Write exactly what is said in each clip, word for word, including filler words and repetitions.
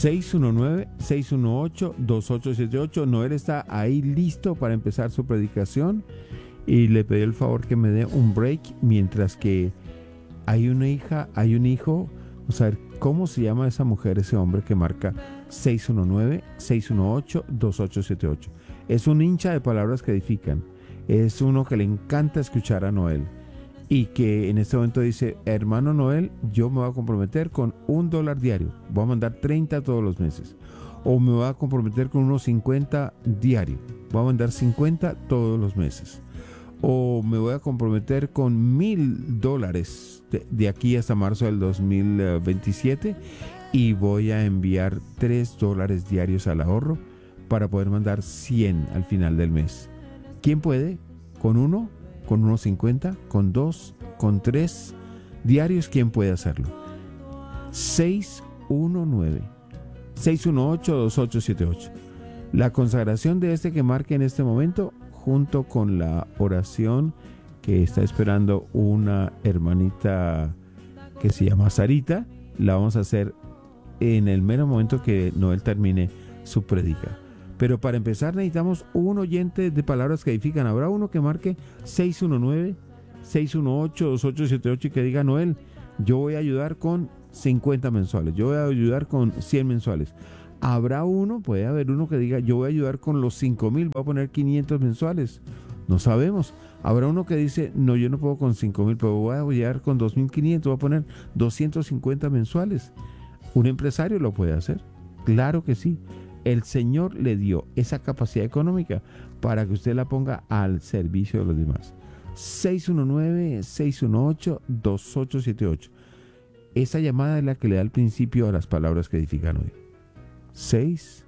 seis uno nueve, seis uno ocho, dos ocho siete ocho. Noel está ahí listo para empezar su predicación y le pedí el favor que me dé un break mientras que hay una hija, hay un hijo. Vamos a ver cómo se llama esa mujer, ese hombre que marca seis uno nueve, seis uno ocho, dos ocho siete ocho. Es un hincha de palabras que edifican. Es uno que le encanta escuchar a Noel y que en este momento dice: hermano Noel, yo me voy a comprometer con un dólar diario, voy a mandar treinta todos los meses, o me voy a comprometer con unos cincuenta diario, voy a mandar cincuenta todos los meses, o me voy a comprometer con mil dólares de, de aquí hasta marzo del dos mil veintisiete y voy a enviar tres dólares diarios al ahorro para poder mandar cien al final del mes. ¿Quién puede? ¿Con uno? ¿Con unos cincuenta? ¿Con dos? ¿Con tres diarios? ¿Quién puede hacerlo? seis uno nueve, seis uno ocho, dos ocho siete ocho. La consagración de este que marque en este momento, junto con la oración que está esperando una hermanita que se llama Sarita, la vamos a hacer en el mero momento que Noel termine su prédica. Pero para empezar necesitamos un oyente de palabras que edifican. Habrá uno que marque seis uno nueve, seis uno ocho, dos ocho siete ocho y que diga: Noel, yo voy a ayudar con cincuenta mensuales, yo voy a ayudar con cien mensuales. Habrá uno, puede haber uno que diga: yo voy a ayudar con los cinco mil, voy a poner quinientos mensuales. No sabemos. Habrá uno que dice: no, yo no puedo con cinco mil, pero voy a ayudar con dos mil quinientos, voy a poner doscientos cincuenta mensuales. ¿Un empresario lo puede hacer? Claro que sí. El Señor le dio esa capacidad económica para que usted la ponga al servicio de los demás. seis uno nueve, seis uno ocho, dos ocho siete ocho. Esa llamada es la que le da el principio a las palabras que edifican hoy. seis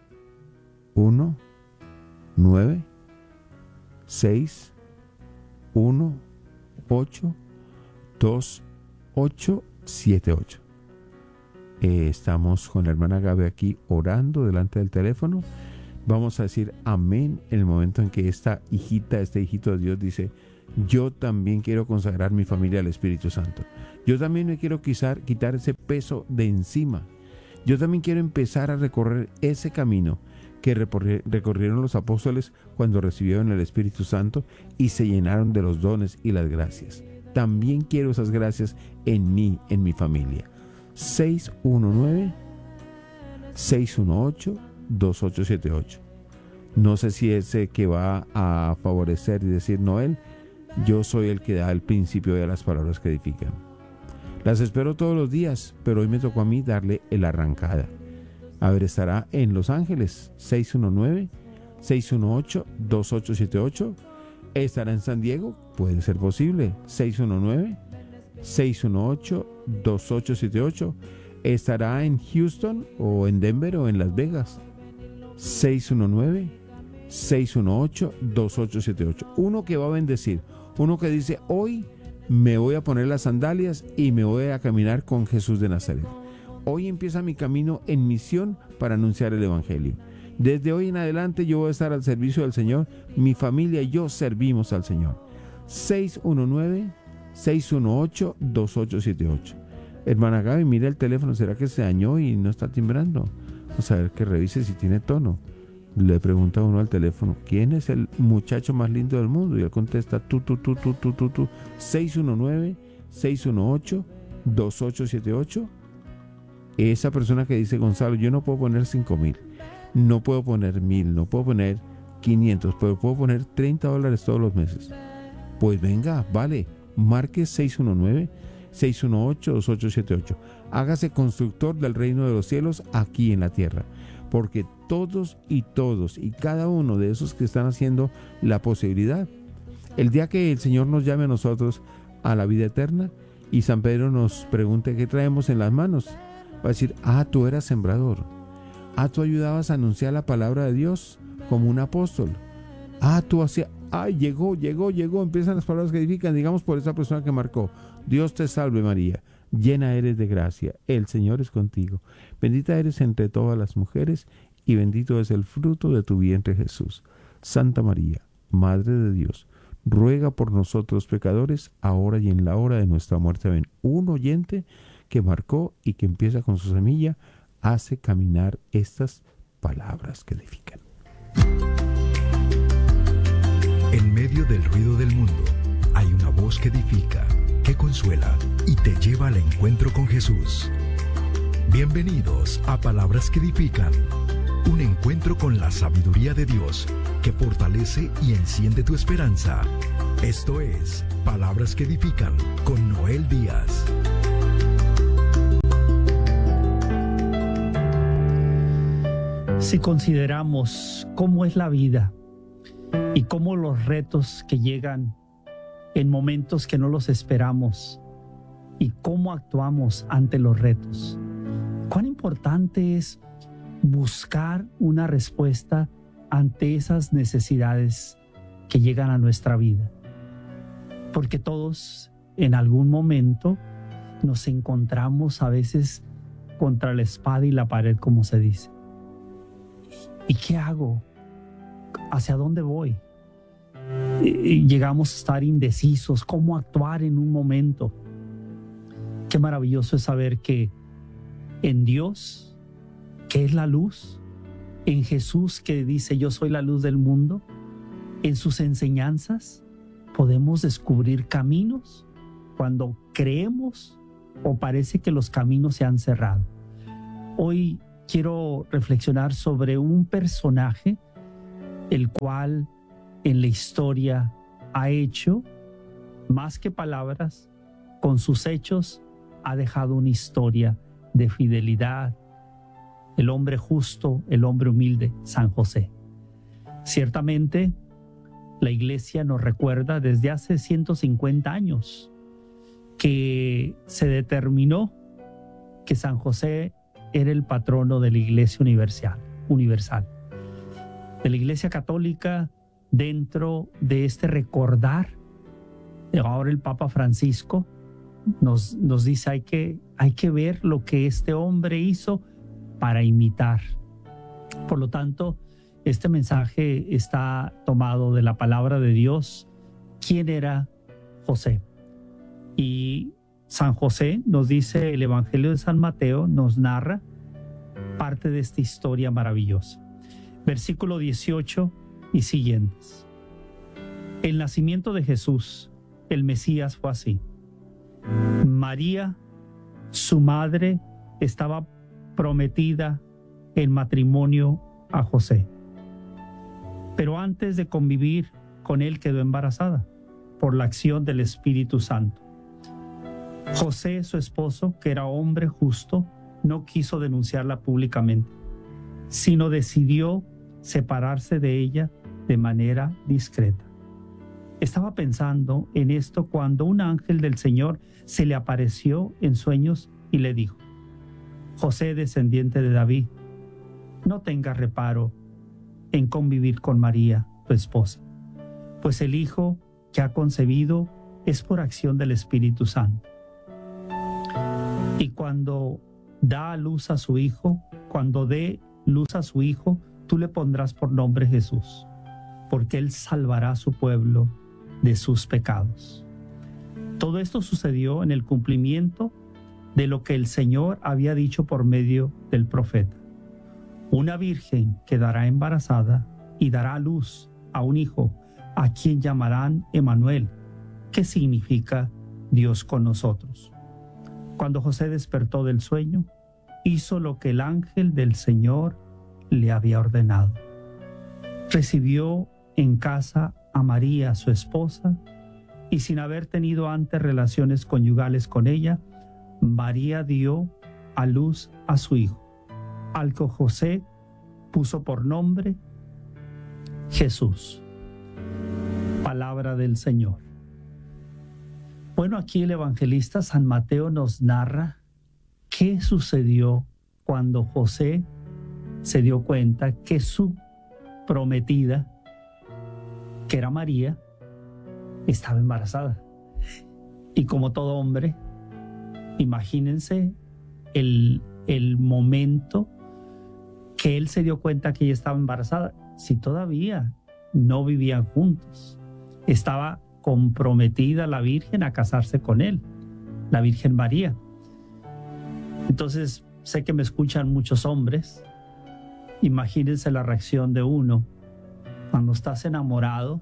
uno nueve, seis uno ocho, dos ocho siete ocho. Eh, estamos con la hermana Gaby aquí orando delante del teléfono. Vamos a decir amén en el momento en que esta hijita, este hijito de Dios dice: yo también quiero consagrar mi familia al Espíritu Santo. Yo también me quiero quitar, quitar ese peso de encima. Yo también quiero empezar a recorrer ese camino que recorrieron los apóstoles cuando recibieron el Espíritu Santo y se llenaron de los dones y las gracias. También quiero esas gracias en mí, en mi familia. seis uno nueve, seis uno ocho, dos ocho siete ocho. No sé si ese que va a favorecer y decir: Noel, yo soy el que da el principio de las palabras que edifican. Las espero todos los días, pero hoy me tocó a mí darle la arrancada. A ver, estará en Los Ángeles, seis uno nueve, seis uno ocho, dos ocho siete ocho. Estará en San Diego, puede ser posible, seis uno nueve, seis uno ocho, dos ocho siete ocho. Estará en Houston o en Denver o en Las Vegas, seis uno nueve, seis uno ocho, dos ocho siete ocho. Uno que va a bendecir, uno que dice: hoy me voy a poner las sandalias y me voy a caminar con Jesús de Nazaret. Hoy empieza mi camino en misión para anunciar el Evangelio. Desde hoy en adelante yo voy a estar al servicio del Señor. Mi familia y yo servimos al Señor. seis uno nueve, seis uno ocho, dos ocho siete ocho. Hermana Gaby, mira el teléfono, ¿será que se dañó y no está timbrando? Vamos a ver que revise si tiene tono. Le pregunta uno al teléfono: ¿quién es el muchacho más lindo del mundo? Y él contesta: tú, tú, tú, tú, tú, tú, tú. seis uno nueve, seis uno ocho, dos ocho siete ocho. Esa persona que dice: Gonzalo, yo no puedo poner cinco mil, no puedo poner mil, no puedo poner quinientos, pero puedo poner treinta dólares todos los meses. Pues venga, vale, marque seis uno nueve, seis uno ocho, dos ocho siete ocho. Hágase constructor del reino de los cielos aquí en la tierra, porque todos y todos y cada uno de esos que están haciendo la posibilidad, el día que el Señor nos llame a nosotros a la vida eterna y San Pedro nos pregunte qué traemos en las manos, va a decir: ah, tú eras sembrador, ah, tú ayudabas a anunciar la palabra de Dios como un apóstol, ah, tú hacías, ay, llegó, llegó, llegó, empiezan las palabras que edifican, digamos por esa persona que marcó: Dios te salve María, llena eres de gracia, el Señor es contigo, bendita eres entre todas las mujeres y bendito es el fruto de tu vientre Jesús. Santa María, Madre de Dios, ruega por nosotros pecadores, ahora y en la hora de nuestra muerte. Amén. Un oyente que marcó y que empieza con su semilla hace caminar estas palabras que edifican. En medio del ruido del mundo, hay una voz que edifica, que consuela y te lleva al encuentro con Jesús. Bienvenidos a Palabras que Edifican, un encuentro con la sabiduría de Dios que fortalece y enciende tu esperanza. Esto es Palabras que Edifican con Noel Díaz. Si consideramos cómo es la vida y cómo los retos que llegan en momentos que no los esperamos y cómo actuamos ante los retos, cuán importante es buscar una respuesta ante esas necesidades que llegan a nuestra vida. Porque todos en algún momento nos encontramos a veces contra la espada y la pared, como se dice. ¿Y qué hago? ¿Hacia dónde voy? Y llegamos a estar indecisos, ¿cómo actuar en un momento? Qué maravilloso es saber que en Dios, que es la luz, en Jesús, que dice yo soy la luz del mundo, en sus enseñanzas podemos descubrir caminos cuando creemos o parece que los caminos se han cerrado. Hoy quiero reflexionar sobre un personaje el cual en la historia ha hecho más que palabras, con sus hechos ha dejado una historia de fidelidad. El hombre justo, el hombre humilde, San José. Ciertamente, la Iglesia nos recuerda desde hace ciento cincuenta años que se determinó que San José era el patrono de la Iglesia universal, universal. De la Iglesia Católica, dentro de este recordar, ahora el Papa Francisco nos, nos dice hay que, hay que ver lo que este hombre hizo para imitar. Por lo tanto, este mensaje está tomado de la palabra de Dios. ¿Quién era José? Y San José, nos dice el Evangelio de San Mateo, nos narra parte de esta historia maravillosa. Versículo dieciocho y siguientes. El nacimiento de Jesús, el Mesías, fue así. María, su madre, estaba prometida en matrimonio a José. Pero antes de convivir con él quedó embarazada por la acción del Espíritu Santo. José, su esposo, que era hombre justo, no quiso denunciarla públicamente, sino decidió separarse de ella de manera discreta. Estaba pensando en esto cuando un ángel del Señor se le apareció en sueños y le dijo: José, descendiente de David, no tengas reparo en convivir con María, tu esposa, pues el hijo que ha concebido es por acción del Espíritu Santo. Y cuando da a luz a su hijo, cuando dé luz a su hijo, tú le pondrás por nombre Jesús, porque él salvará a su pueblo de sus pecados. Todo esto sucedió en el cumplimiento de lo que el Señor había dicho por medio del profeta. Una virgen quedará embarazada y dará a luz a un hijo, a quien llamarán Emmanuel, que significa Dios con nosotros. Cuando José despertó del sueño, hizo lo que el ángel del Señor le había ordenado. Recibió en casa a María, su esposa, y sin haber tenido antes relaciones conyugales con ella, María dio a luz a su hijo, al que José puso por nombre Jesús. Palabra del Señor. Bueno, aquí el evangelista San Mateo nos narra qué sucedió cuando José se dio cuenta que su prometida, que era María, estaba embarazada. Y como todo hombre, imagínense el, el momento que él se dio cuenta que ella estaba embarazada, si todavía no vivían juntos. Estaba comprometida la Virgen a casarse con él, la Virgen María. Entonces, sé que me escuchan muchos hombres. Imagínense la reacción de uno cuando estás enamorado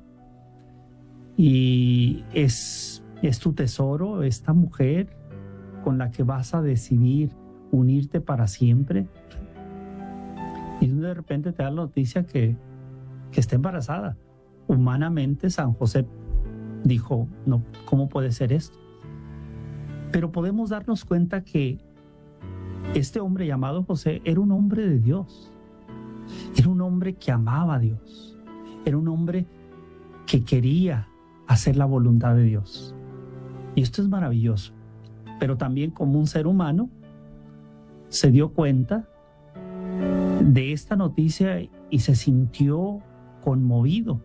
y es, es tu tesoro, esta mujer con la que vas a decidir unirte para siempre. Y de repente te da la noticia que, que está embarazada. Humanamente, San José dijo, no, ¿cómo puede ser esto? Pero podemos darnos cuenta que este hombre llamado José era un hombre de Dios. Era un hombre que amaba a Dios. Era un hombre que quería hacer la voluntad de Dios. Y esto es maravilloso. Pero también como un ser humano se dio cuenta de esta noticia y se sintió conmovido.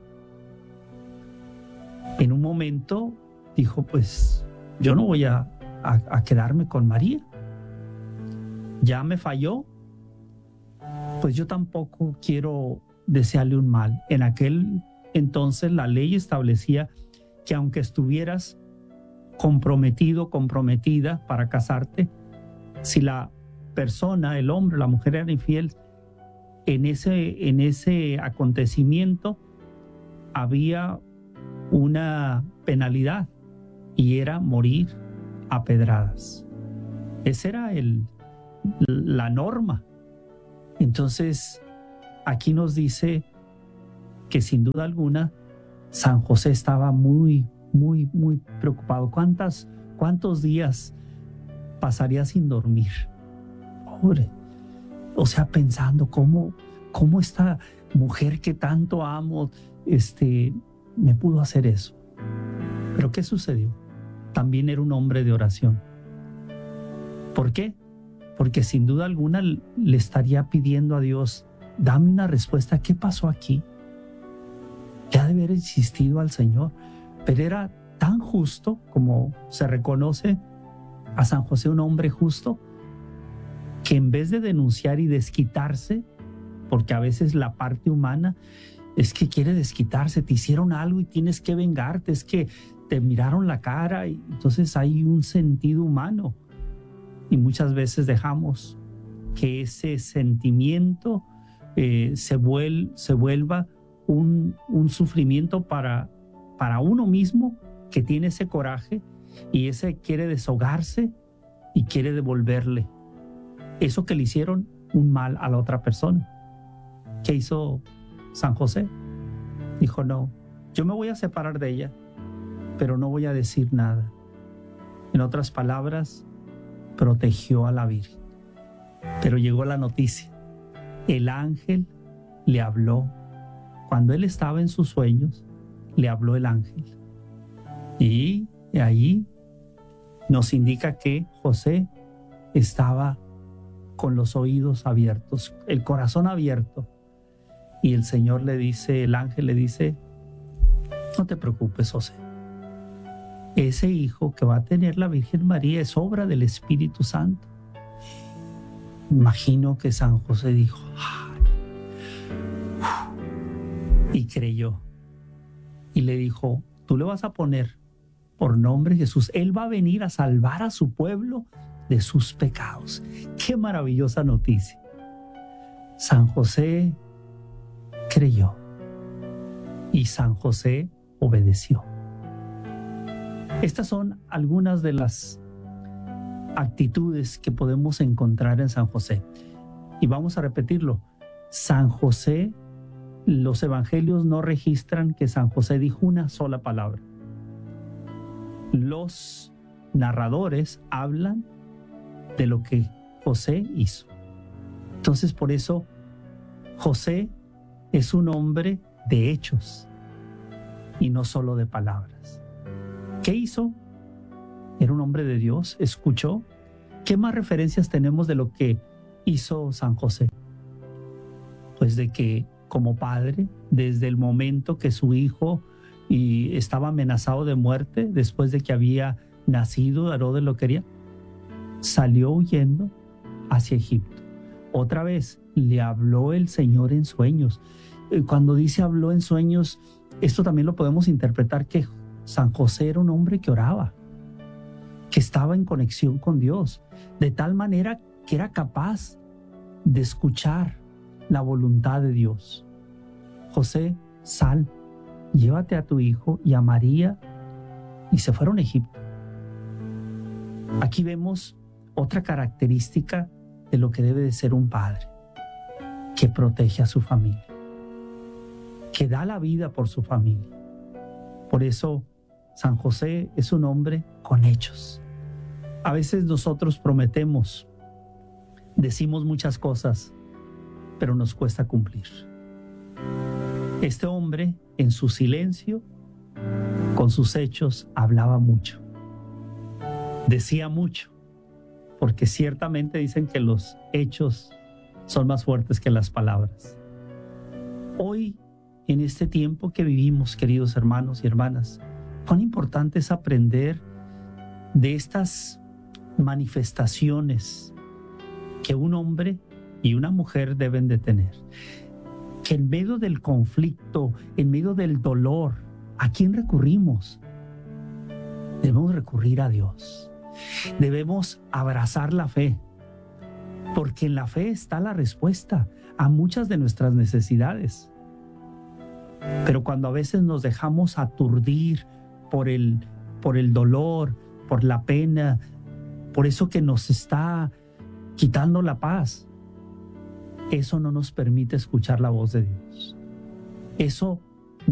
En un momento dijo, pues yo no voy a, a, a quedarme con María. Ya me falló, pues yo tampoco quiero desearle un mal. En aquel entonces la ley establecía que aunque estuvieras comprometido, comprometida para casarte, si la persona, el hombre, la mujer era infiel, en ese, en ese acontecimiento había una penalidad y era morir a pedradas. Esa era el, la norma. Entonces, aquí nos dice que sin duda alguna San José estaba muy, muy, muy preocupado. ¿Cuántas, cuántos días pasaría sin dormir? Pobre. O sea, pensando cómo, cómo esta mujer que tanto amo, este, me pudo hacer eso. Pero ¿qué sucedió? También era un hombre de oración. ¿Por qué? Porque sin duda alguna le estaría pidiendo a Dios, dame una respuesta, ¿qué pasó aquí? Ya de haber insistido al Señor, pero era tan justo como se reconoce a San José, un hombre justo, que en vez de denunciar y desquitarse, porque a veces la parte humana es que quiere desquitarse, te hicieron algo y tienes que vengarte, es que te miraron la cara, y entonces hay un sentido humano. Y muchas veces dejamos que ese sentimiento eh, se, vuel, se vuelva un, un sufrimiento para, para uno mismo que tiene ese coraje y ese quiere deshogarse y quiere devolverle eso que le hicieron un mal a la otra persona. ¿Qué hizo San José? Dijo, no, yo me voy a separar de ella, pero no voy a decir nada. En otras palabras, protegió a la Virgen. Pero llegó la noticia. El ángel le habló. Cuando él estaba en sus sueños, le habló el ángel. Y ahí nos indica que José estaba con los oídos abiertos, el corazón abierto. Y el Señor le dice, el ángel le dice, no te preocupes, José. Ese hijo que va a tener la Virgen María es obra del Espíritu Santo. Imagino que San José dijo, ¡ay! Y creyó. Y le dijo, tú le vas a poner por nombre Jesús. Él va a venir a salvar a su pueblo de sus pecados. ¡Qué maravillosa noticia! San José creyó y San José obedeció. Estas son algunas de las actitudes que podemos encontrar en San José. Y vamos a repetirlo. San José, los evangelios no registran que San José dijo una sola palabra. Los narradores hablan de lo que José hizo. Entonces, por eso, José es un hombre de hechos y no solo de palabras. ¿Qué hizo? Era un hombre de Dios, escuchó. ¿Qué más referencias tenemos de lo que hizo San José? Pues de que como padre, desde el momento que su hijo y estaba amenazado de muerte, después de que había nacido, Herodes lo quería, salió huyendo hacia Egipto. Otra vez le habló el Señor en sueños. Cuando dice habló en sueños, esto también lo podemos interpretar que San José era un hombre que oraba, que estaba en conexión con Dios, de tal manera que era capaz de escuchar la voluntad de Dios. José, sal, llévate a tu hijo y a María, y se fueron a Egipto. Aquí vemos otra característica de lo que debe de ser un padre, que protege a su familia, que da la vida por su familia. Por eso San José es un hombre con hechos. A veces nosotros prometemos, decimos muchas cosas, pero nos cuesta cumplir. Este hombre, en su silencio, con sus hechos, hablaba mucho. Decía mucho, porque ciertamente dicen que los hechos son más fuertes que las palabras. Hoy, en este tiempo que vivimos, queridos hermanos y hermanas, cuán importante es aprender de estas manifestaciones que un hombre y una mujer deben de tener. Que en medio del conflicto, en medio del dolor, ¿a quién recurrimos? Debemos recurrir a Dios. Debemos abrazar la fe, porque en la fe está la respuesta a muchas de nuestras necesidades. Pero cuando a veces nos dejamos aturdir por el, por el dolor, por la pena, por eso que nos está quitando la paz, eso no nos permite escuchar la voz de Dios. Eso